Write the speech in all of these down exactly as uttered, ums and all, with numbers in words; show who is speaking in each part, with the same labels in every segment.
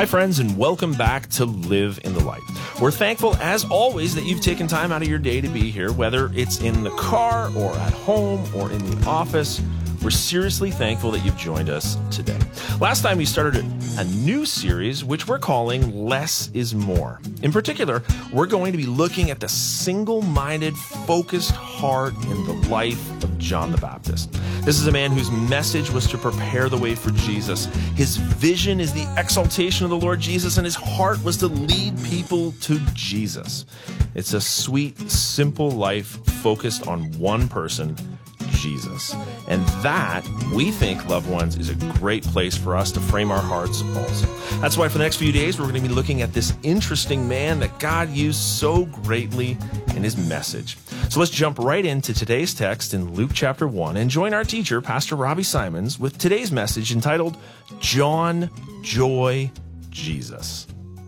Speaker 1: Hi, friends, and welcome back to Live in the Light. We're thankful, as always, that you've taken time out of your day to be here, whether it's in the car or at home or in the office. We're seriously thankful that you've joined us today. Last time we started a new series, which we're calling Less is More. In particular, we're going to be looking at the single-minded, focused heart in the life of John the Baptist. This is a man whose message was to prepare the way for Jesus. His vision is the exaltation of the Lord Jesus, and his heart was to lead people to Jesus. It's a sweet, simple life focused on one person, Jesus. And that, we think, loved ones, is a great place for us to frame our hearts also. That's why for the next few days, we're going to be looking at this interesting man that God used so greatly in his message. So let's jump right into today's text in Luke chapter one and join our teacher, Pastor Robbie Simons, with today's message entitled, John Joy Jesus.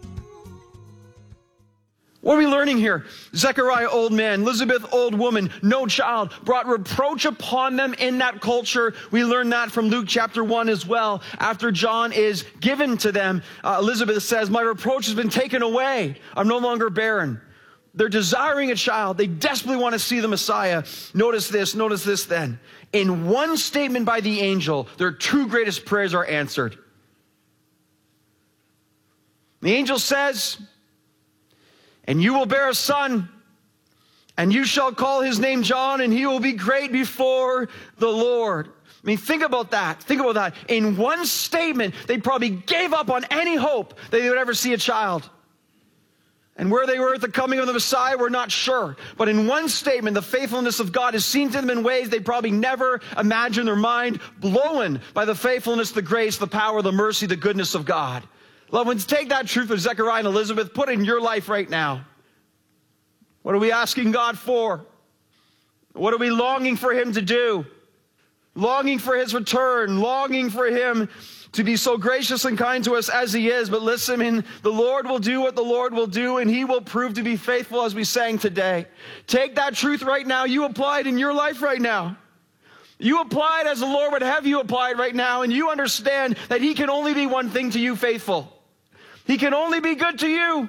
Speaker 2: What are we learning here? Zechariah, old man, Elizabeth, old woman, no child, brought reproach upon them in that culture. We learn that from Luke chapter one as well. After John is given to them, uh, Elizabeth says, my reproach has been taken away. I'm no longer barren. They're desiring a child. They desperately want to see the Messiah. Notice this, notice this then. In one statement by the angel, their two greatest prayers are answered. The angel says, and you will bear a son, and you shall call his name John, and he will be great before the Lord. I mean, think about that. Think about that. In one statement, they probably gave up on any hope that they would ever see a child. And where they were at the coming of the Messiah, we're not sure. But in one statement, the faithfulness of God is seen to them in ways they probably never imagined. Their mind blown by the faithfulness, the grace, the power, the mercy, the goodness of God. Loved ones, take that truth of Zechariah and Elizabeth, put it in your life right now. What are we asking God for? What are we longing for him to do? Longing for his return, longing for him to be so gracious and kind to us as he is. But listen, I mean, the Lord will do what the Lord will do, and he will prove to be faithful, as we sang today. Take that truth right now. You apply it in your life right now. You apply it as the Lord would have you apply it right now, and you understand that he can only be one thing to you, faithful. He can only be good to you.